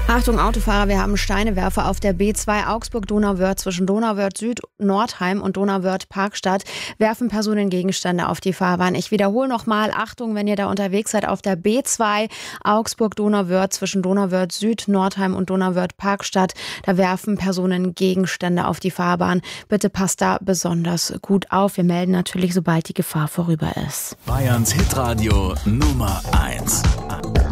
Achtung Autofahrer, wir haben Steinewerfer auf der B2 Augsburg-Donauwörth zwischen Donauwörth Süd, Nordheim und Donauwörth Parkstadt. Werfen Personen Gegenstände auf die Fahrbahn. Ich wiederhole nochmal, Achtung, wenn ihr da unterwegs seid auf der B2 Augsburg-Donauwörth zwischen Donauwörth Süd, Nordheim und Donauwörth Parkstadt. Da werfen Personen Gegenstände auf die Fahrbahn. Bitte passt da besonders gut auf. Wir melden natürlich, sobald die Gefahr vorüber ist. Bayerns Hitradio Nummer 1.